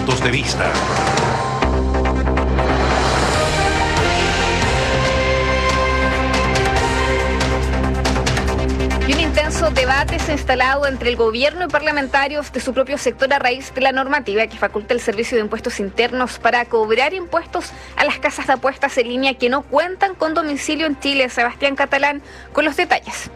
puntos de vista. Y un intenso debate se ha instalado entre el gobierno y parlamentarios de su propio sector a raíz de la normativa que faculta el Servicio de Impuestos Internos para cobrar impuestos a las casas de apuestas en línea que no cuentan con domicilio en Chile. Sebastián Catalán con los detalles.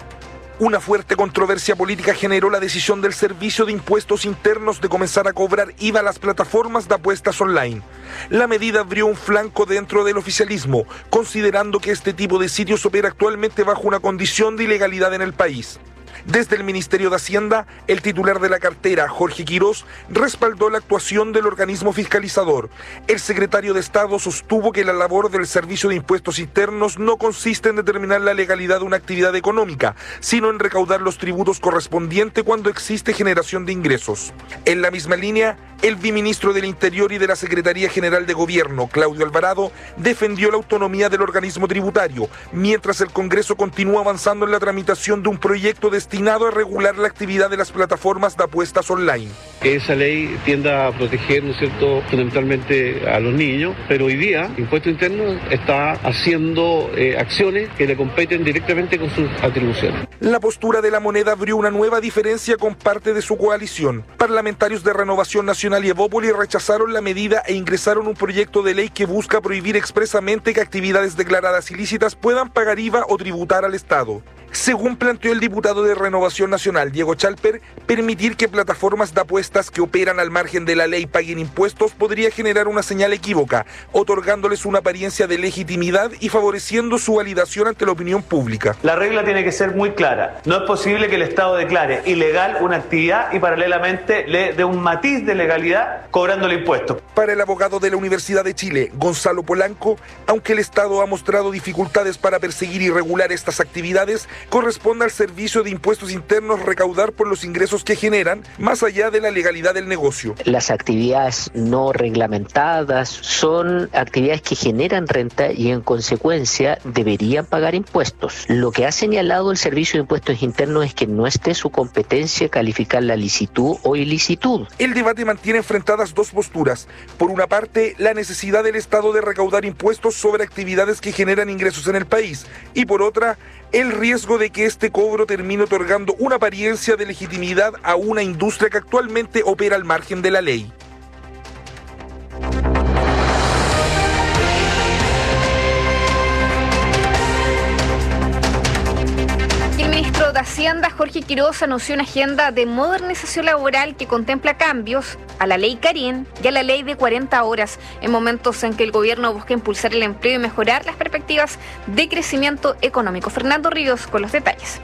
Una fuerte controversia política generó la decisión del Servicio de Impuestos Internos de comenzar a cobrar IVA a las plataformas de apuestas online. La medida abrió un flanco dentro del oficialismo, considerando que este tipo de sitios opera actualmente bajo una condición de ilegalidad en el país. Desde el Ministerio de Hacienda, el titular de la cartera, Jorge Quirós, respaldó la actuación del organismo fiscalizador. El secretario de Estado sostuvo que la labor del Servicio de Impuestos Internos no consiste en determinar la legalidad de una actividad económica, sino en recaudar los tributos correspondientes cuando existe generación de ingresos. En la misma línea, el viceministro del Interior y de la Secretaría General de Gobierno, Claudio Alvarado, defendió la autonomía del organismo tributario, mientras el Congreso continúa avanzando en la tramitación de un proyecto destinado a regular la actividad de las plataformas de apuestas online. Que esa ley tienda a proteger, ¿no es cierto?, fundamentalmente a los niños, pero hoy día Impuesto Interno está haciendo acciones que le competen directamente con sus atribuciones. La postura de la moneda abrió una nueva diferencia con parte de su coalición. Parlamentarios de Renovación Nacional y Evópoli rechazaron la medida e ingresaron un proyecto de ley que busca prohibir expresamente que actividades declaradas ilícitas puedan pagar IVA o tributar al Estado. Según planteó el diputado de Renovación Nacional, Diego Chalper, permitir que plataformas de apuestas que operan al margen de la ley paguen impuestos podría generar una señal equívoca, otorgándoles una apariencia de legitimidad y favoreciendo su validación ante la opinión pública. La regla tiene que ser muy clara. No es posible que el Estado declare ilegal una actividad y paralelamente le dé un matiz de legalidad cobrándole impuestos. Para el abogado de la Universidad de Chile, Gonzalo Polanco, aunque el Estado ha mostrado dificultades para perseguir y regular estas actividades, corresponde al Servicio de Impuestos Internos recaudar por los ingresos que generan, más allá de la legalidad del negocio. Las actividades no reglamentadas son actividades que generan renta y en consecuencia deberían pagar impuestos. Lo que ha señalado el Servicio de Impuestos Internos es que no esté su competencia calificar la licitud o ilicitud. El debate mantiene enfrentadas dos posturas. Por una parte, la necesidad del Estado de recaudar impuestos sobre actividades que generan ingresos en el país, y por otra, el riesgo de que este cobro termine otorgando una apariencia de legitimidad a una industria que actualmente opera al margen de la ley. El ministro de Hacienda, Jorge Quirós, anunció una agenda de modernización laboral que contempla cambios a la ley Carín y a la ley de 40 horas, en momentos en que el gobierno busca impulsar el empleo y mejorar las perspectivas de crecimiento económico. Fernando Ríos con los detalles.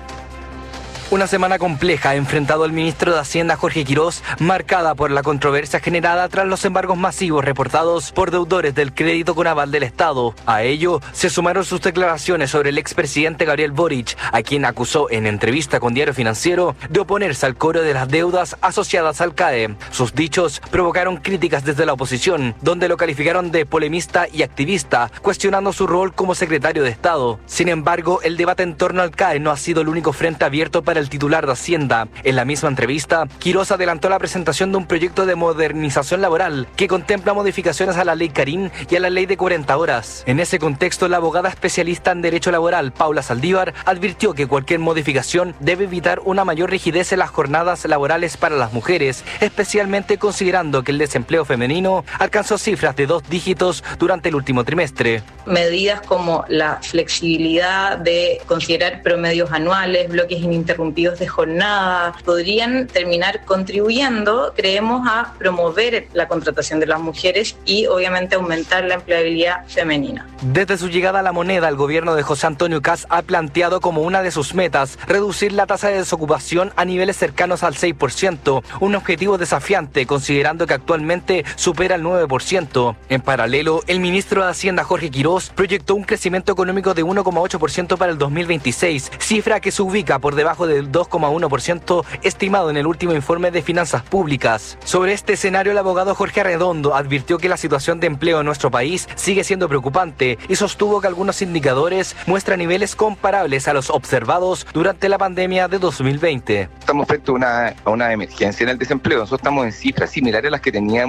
Una semana compleja ha enfrentado al ministro de Hacienda Jorge Quirós, marcada por la controversia generada tras los embargos masivos reportados por deudores del crédito con aval del Estado. A ello se sumaron sus declaraciones sobre el expresidente Gabriel Boric, a quien acusó en entrevista con Diario Financiero de oponerse al cobro de las deudas asociadas al CAE. Sus dichos provocaron críticas desde la oposición, donde lo calificaron de polemista y activista, cuestionando su rol como secretario de Estado. Sin embargo, el debate en torno al CAE no ha sido el único frente abierto para el titular de Hacienda. En la misma entrevista, Quirós adelantó la presentación de un proyecto de modernización laboral que contempla modificaciones a la ley Carín y a la ley de 40 horas. En ese contexto, la abogada especialista en derecho laboral, Paula Saldívar, advirtió que cualquier modificación debe evitar una mayor rigidez en las jornadas laborales para las mujeres, especialmente considerando que el desempleo femenino alcanzó cifras de 2 dígitos durante el último trimestre. Medidas como la flexibilidad de considerar promedios anuales, bloques ininterrumpidos de jornada, podrían terminar contribuyendo, creemos, a promover la contratación de las mujeres y obviamente aumentar la empleabilidad femenina. Desde su llegada a la moneda, el gobierno de José Antonio Kast ha planteado como una de sus metas reducir la tasa de desocupación a niveles cercanos al 6%, un objetivo desafiante considerando que actualmente supera el 9%. En paralelo, el ministro de Hacienda Jorge Quirós proyectó un crecimiento económico de 1,8% para el 2026, cifra que se ubica por debajo del 2,1% estimado en el último informe de finanzas públicas. Sobre este escenario, el abogado Jorge Arredondo advirtió que la situación de empleo en nuestro país sigue siendo preocupante y sostuvo que algunos indicadores muestran niveles comparables a los observados durante la pandemia de 2020. Estamos frente a una emergencia en el desempleo. Nosotros estamos en cifras similares a las que teníamos